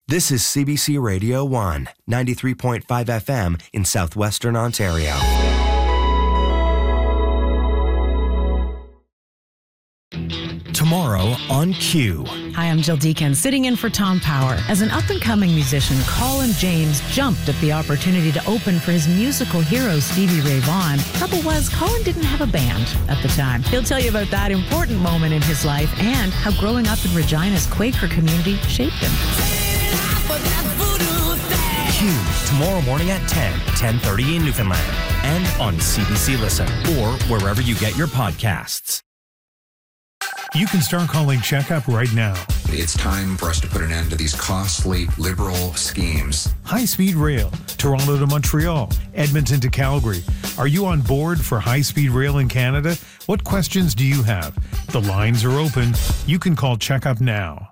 This is CBC Radio 1, 93.5 FM in southwestern Ontario. Tomorrow on Q. Hi, I'm Jill Deacon, sitting in for Tom Power. As an up-and-coming musician, Colin James jumped at the opportunity to open for his musical hero, Stevie Ray Vaughan. Trouble was, Colin didn't have a band at the time. He'll tell you about that important moment in his life and how growing up in Regina's Quaker community shaped him. Q, tomorrow morning at 10:30 in Newfoundland, and on CBC Listen, or wherever you get your podcasts. You can start calling Checkup right now. It's time for us to put an end to these costly liberal schemes. High-speed rail, Toronto to Montreal, Edmonton to Calgary. Are you on board for high-speed rail in Canada? What questions do you have? The lines are open. You can call Checkup now.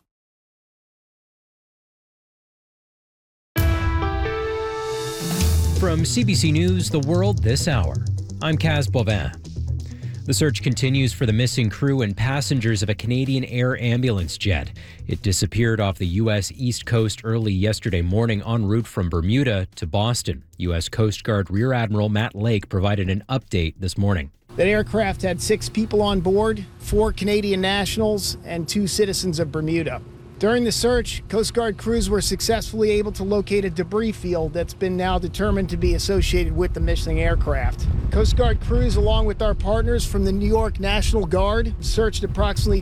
From CBC News, The World This Hour, I'm Kaz Bovin. The search continues for the missing crew and passengers of a Canadian Air ambulance jet. It disappeared off the U.S. East Coast early yesterday morning en route from Bermuda to Boston. U.S. Coast Guard Rear Admiral Matt Lake provided an update this morning. That aircraft had 6 people on board, 4 Canadian nationals and 2 citizens of Bermuda. During the search, Coast Guard crews were successfully able to locate a debris field that's been now determined to be associated with the missing aircraft. Coast Guard crews, along with our partners from the New York National Guard, searched approximately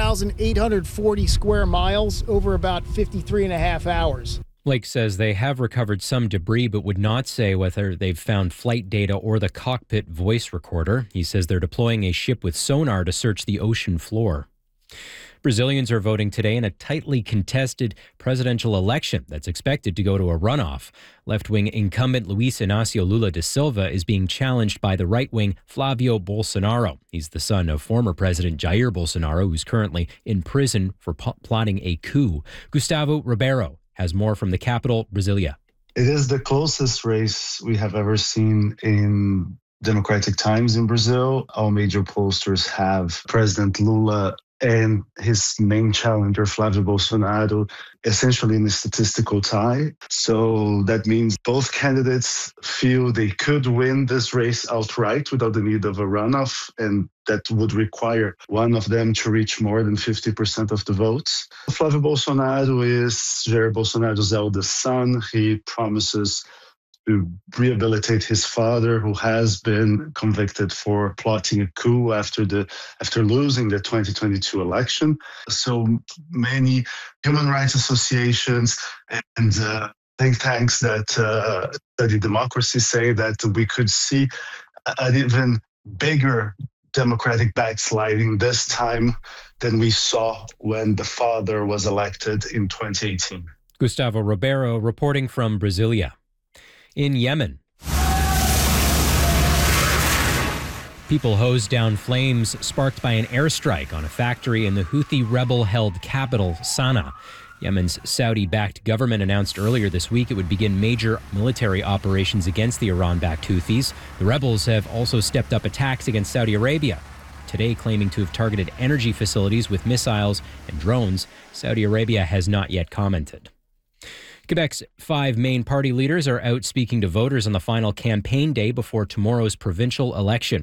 2,840 square miles over about 53 and a half hours. Lake says they have recovered some debris but would not say whether they've found flight data or the cockpit voice recorder. He says they're deploying a ship with sonar to search the ocean floor. Brazilians are voting today in a tightly contested presidential election that's expected to go to a runoff. Left-wing incumbent Luiz Inácio Lula da Silva is being challenged by the right-wing Flávio Bolsonaro. He's the son of former President Jair Bolsonaro, who's currently in prison for plotting a coup. Gustavo Ribeiro has more from the capital, Brasilia. It is the closest race we have ever seen in democratic times in Brazil. All major pollsters have President Lula and his main challenger, Flávio Bolsonaro, essentially in a statistical tie. So that means both candidates feel they could win this race outright without the need of a runoff, and that would require one of them to reach more than 50% of the votes. Flávio Bolsonaro is Jair Bolsonaro's eldest son. He promises to rehabilitate his father, who has been convicted for plotting a coup after losing the 2022 election. So many human rights associations and think tanks that study democracy say that we could see an even bigger democratic backsliding this time than we saw when the father was elected in 2018. Gustavo Ribeiro reporting from Brasilia. In Yemen, people hosed down flames sparked by an airstrike on a factory in the Houthi rebel-held capital, Sana'a. Yemen's Saudi-backed government announced earlier this week it would begin major military operations against the Iran-backed Houthis. The rebels have also stepped up attacks against Saudi Arabia, today claiming to have targeted energy facilities with missiles and drones. Saudi Arabia has not yet commented. Quebec's 5 main party leaders are out speaking to voters on the final campaign day before tomorrow's provincial election.